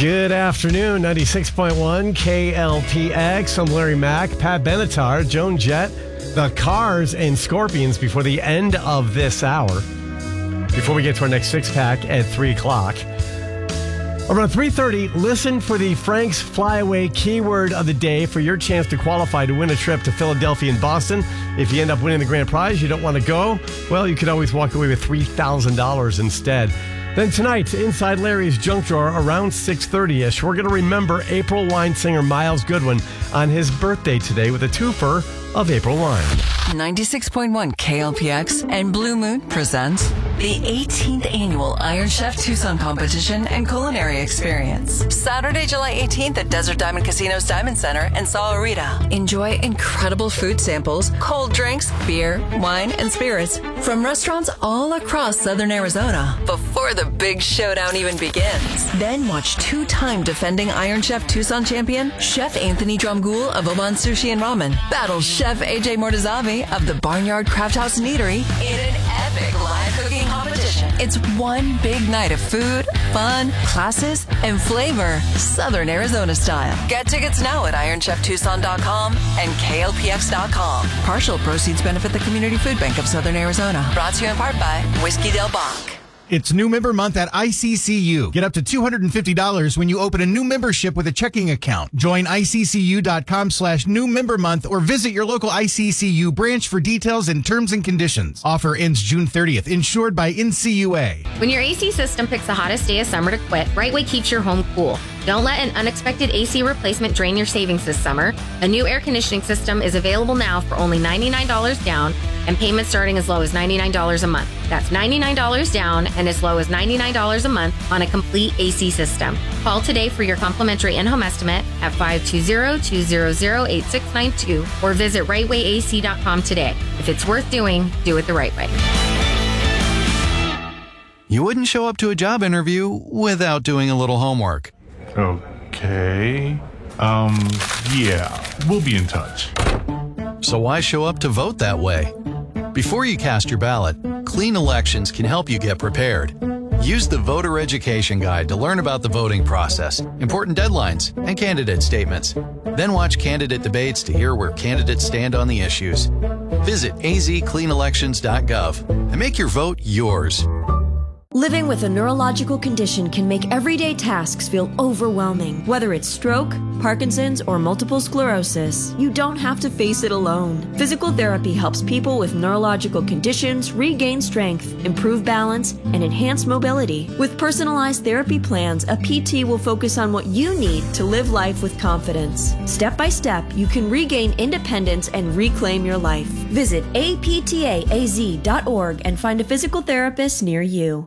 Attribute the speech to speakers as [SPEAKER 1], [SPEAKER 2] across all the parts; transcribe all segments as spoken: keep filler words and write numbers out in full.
[SPEAKER 1] Good afternoon, ninety-six point one K L P X. I'm Larry Mack, Pat Benatar, Joan Jett, the Cars, and Scorpions before the end of this hour. Before we get to our next six-pack at three o'clock. Around three thirty, listen for the Frank's Flyaway keyword of the day for your chance to qualify to win a trip to Philadelphia and Boston. If you end up winning the grand prize, you don't want to go, well, you could always walk away with three thousand dollars instead. Then tonight, inside Larry's junk drawer around six thirty-ish, we're going to remember April Wine singer Miles Goodwin on his birthday today with a twofer of April Wine.
[SPEAKER 2] ninety-six point one K L P X and Blue Moon presents the eighteenth Annual Iron Chef Tucson Competition and Culinary Experience. Saturday, July eighteenth at Desert Diamond Casino's Diamond Center in Sahuarita. Enjoy incredible food samples, cold drinks, beer, wine, and spirits from restaurants all across Southern Arizona before the big showdown even begins. Then watch two-time defending Iron Chef Tucson champion, Chef Anthony Drumgoole of Oman Sushi and Ramen, battle Chef A J Mortazavi of the Barnyard Craft House and Eatery in an epic live cooking competition. It's one big night of food, fun, classes, and flavor, Southern Arizona style. Get tickets now at iron chef tucson dot com and K L P X dot com. Partial proceeds benefit the Community Food Bank of Southern Arizona. Brought to you in part by Whiskey Del Bach.
[SPEAKER 3] It's new member month at I C C U. Get up to two hundred fifty dollars when you open a new membership with a checking account. Join I C C U dot com slash new member month or visit your local I C C U branch for details and terms and conditions. Offer ends June thirtieth, insured by N C U A.
[SPEAKER 4] When your A C system picks the hottest day of summer to quit, Brightway keeps your home cool. Don't let an unexpected A C replacement drain your savings this summer. A new air conditioning system is available now for only ninety-nine dollars down and payments starting as low as ninety-nine dollars a month. That's ninety-nine dollars down and as low as ninety-nine dollars a month on a complete A C system. Call today for your complimentary in-home estimate at five two zero, two zero zero, eight six nine two or visit right way A C dot com today. If it's worth doing, do it the right way.
[SPEAKER 5] You wouldn't show up to a job interview without doing a little homework.
[SPEAKER 6] Okay. Um, yeah, we'll be in touch.
[SPEAKER 5] So why show up to vote that way? Before you cast your ballot, Clean Elections can help you get prepared. Use the Voter Education Guide to learn about the voting process, important deadlines, and candidate statements. Then watch candidate debates to hear where candidates stand on the issues. Visit a z clean elections dot gov and make your vote yours.
[SPEAKER 7] Living with a neurological condition can make everyday tasks feel overwhelming. Whether it's stroke, Parkinson's, or multiple sclerosis, you don't have to face it alone. Physical therapy helps people with neurological conditions regain strength, improve balance, and enhance mobility. With personalized therapy plans, a P T will focus on what you need to live life with confidence. Step by step, you can regain independence and reclaim your life. Visit A P T A A Z dot org and find a physical therapist near you.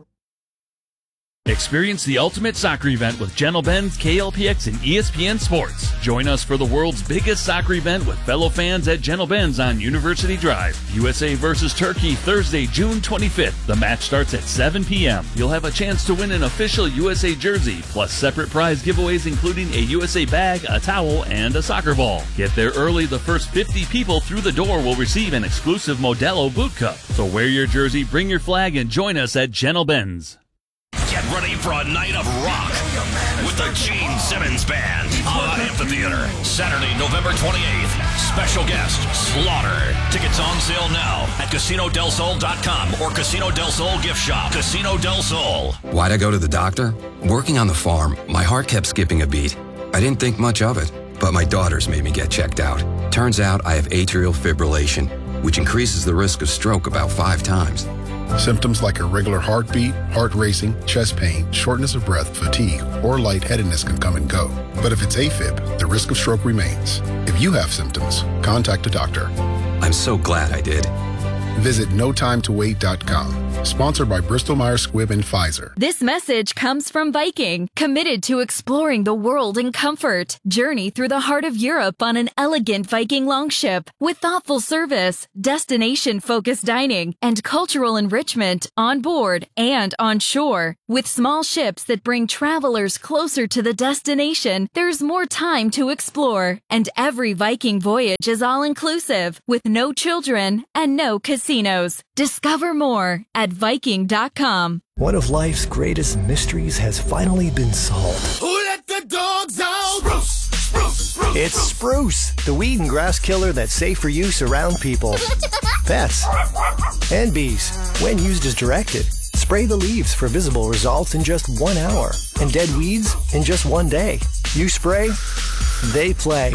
[SPEAKER 8] Experience the ultimate soccer event with Gentle Ben's, K L P X, and E S P N Sports. Join us for the world's biggest soccer event with fellow fans at Gentle Ben's on University Drive. U S A versus Turkey, Thursday, June twenty-fifth. The match starts at seven p.m. You'll have a chance to win an official U S A jersey, plus separate prize giveaways including a U S A bag, a towel, and a soccer ball. Get there early. The first fifty people through the door will receive an exclusive Modelo boot cup. So wear your jersey, bring your flag, and join us at Gentle Ben's.
[SPEAKER 9] Get ready for a night of rock with the Gene Simmons Band on Amphitheater. Saturday, November twenty-eighth. Special guest, Slaughter. Tickets on sale now at casino del sol dot com or Casino del Sol gift shop. Casino del Sol.
[SPEAKER 10] Why'd I go to the doctor? Working on the farm, my heart kept skipping a beat. I didn't think much of it, but my daughters made me get checked out. Turns out I have atrial fibrillation, which increases the risk of stroke about five times.
[SPEAKER 11] Symptoms like irregular heartbeat, heart racing, chest pain, shortness of breath, fatigue, or lightheadedness can come and go. But if it's AFib, the risk of stroke remains. If you have symptoms, contact a doctor.
[SPEAKER 10] I'm so glad I did.
[SPEAKER 11] Visit no time to wait dot com. Sponsored by Bristol Myers Squibb and Pfizer.
[SPEAKER 12] This message comes from Viking, committed to exploring the world in comfort. Journey through the heart of Europe on an elegant Viking longship with thoughtful service, destination-focused dining, and cultural enrichment on board and on shore. With small ships that bring travelers closer to the destination, there's more time to explore. And every Viking voyage is all-inclusive, with no children and no casinos. Discover more at Viking dot com.
[SPEAKER 13] One of life's greatest mysteries has finally been solved.
[SPEAKER 9] Who let the
[SPEAKER 13] It's Spruce, the weed and grass killer that's safe for use around people, pets, and bees. When used as directed, spray the leaves for visible results in just one hour and dead weeds in just one day. You spray, they play.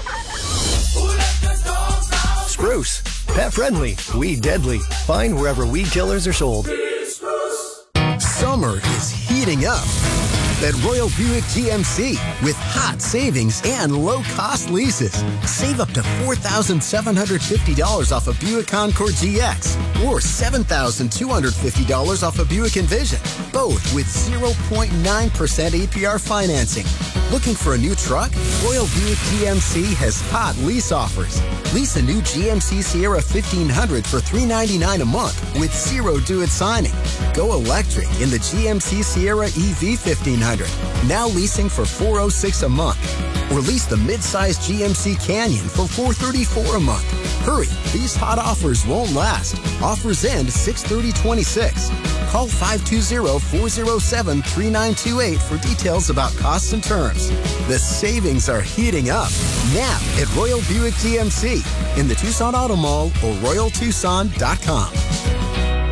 [SPEAKER 13] Spruce, pet friendly, weed deadly. Find wherever weed killers are sold.
[SPEAKER 14] Summer is heating up at Royal Buick G M C with hot savings and low-cost leases. Save up to four thousand seven hundred fifty dollars off a Buick Concord G X or seven thousand two hundred fifty dollars off a Buick Envision, both with zero point nine percent A P R financing. Looking for a new truck? Royal Buick G M C has hot lease offers. Lease a new G M C Sierra fifteen hundred for three hundred ninety-nine dollars a month with zero due at signing. Go electric in the G M C Sierra E V fifteen hundred, now leasing for four hundred six dollars a month. Or lease the mid-size G M C Canyon for four hundred thirty-four dollars a month. Hurry, these hot offers won't last. Offers end six thirty twenty-six. Call five two zero, four zero seven, three nine two eight for details about costs and terms. The savings are heating up now at Royal Buick G M C in the Tucson Auto Mall or royal tucson dot com.